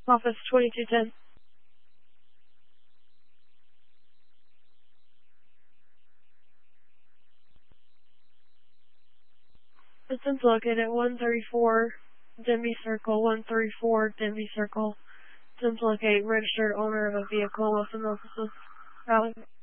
Office 2210. It's located at 134 Denby Circle, 134 Denby Circle. It's locate registered owner of a vehicle with an office.